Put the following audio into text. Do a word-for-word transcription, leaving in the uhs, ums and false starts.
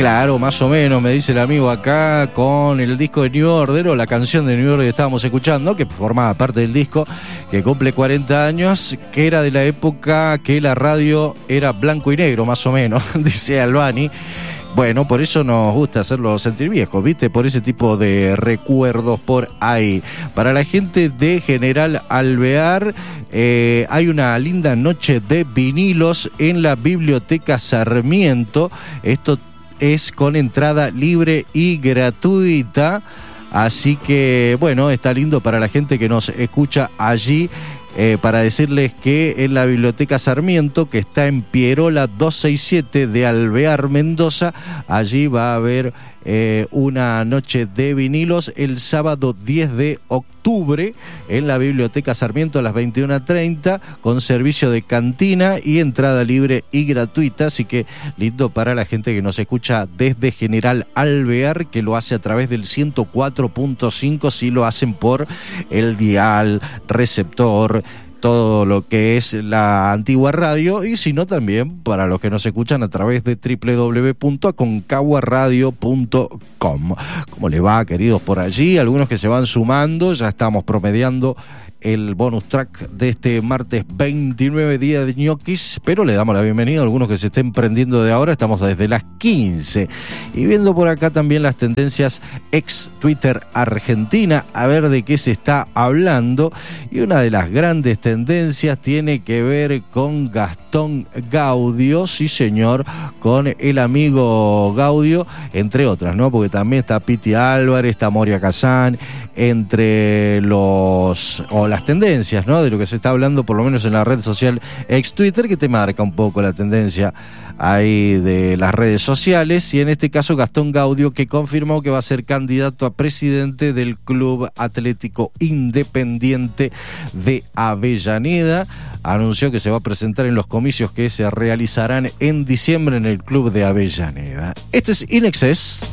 Claro, más o menos, me dice el amigo acá, con el disco de New Order, o la canción de New Order que estábamos escuchando, que formaba parte del disco, que cumple cuarenta años, que era de la época que la radio era blanco y negro, más o menos, dice Albani. Bueno, por eso nos gusta hacerlo sentir viejos, ¿viste? Por ese tipo de recuerdos por ahí. Para la gente de General Alvear, eh, hay una linda noche de vinilos en la Biblioteca Sarmiento. Esto es con entrada libre y gratuita. Así que, bueno, está lindo para la gente que nos escucha allí. Eh, para decirles que en la Biblioteca Sarmiento, que está en Pierola doscientos sesenta y siete de Alvear, Mendoza, allí va a haber eh, una noche de vinilos el sábado diez de octubre en la Biblioteca Sarmiento a las veintiuna treinta, con servicio de cantina y entrada libre y gratuita. Así que lindo para la gente que nos escucha desde General Alvear, que lo hace a través del ciento cuatro punto cinco, si lo hacen por el dial, receptor, todo lo que es la antigua radio, y si no también para los que nos escuchan a través de doble u doble u doble u punto aconcagua radio punto com. ¿Cómo le va, queridos, por allí? Algunos que se van sumando, ya estamos promediando el bonus track de este martes veintinueve, día de ñoquis, pero le damos la bienvenida a algunos que se estén prendiendo de ahora. Estamos desde las quince y viendo por acá también las tendencias ex Twitter Argentina, a ver de qué se está hablando. Y una de las grandes tendencias tiene que ver con Gastón Gaudio, sí señor, con el amigo Gaudio, entre otras, ¿no? Porque también está Piti Álvarez, está Moria Kazán, entre los o las tendencias, ¿no? De lo que se está hablando, por lo menos en la red social ex Twitter, que te marca un poco la tendencia ahí de las redes sociales. Y en este caso Gastón Gaudio, que confirmó que va a ser candidato a presidente del Club Atlético Independiente de Avellaneda. Anunció que se va a presentar en los comicios que se realizarán en diciembre en el Club de Avellaneda. Este es In Excess.